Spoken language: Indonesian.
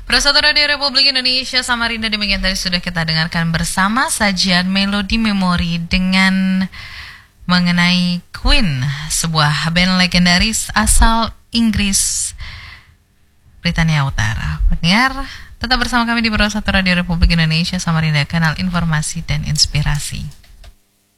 Persatu Radio Republik Indonesia Samarinda, demikian tadi sudah kita dengarkan bersama sajian Melodi Memori dengan mengenai Queen, sebuah band legendaris asal Inggris, Britania Utara. Pendengar, tetap bersama kami di Persatu Radio Republik Indonesia Samarinda, kanal informasi dan inspirasi.